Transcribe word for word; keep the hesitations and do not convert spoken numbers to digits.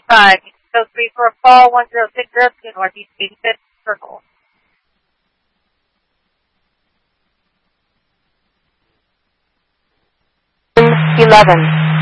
five. So three for a call, one zero six zero to Northeast eighty-fifth Circle. eleven.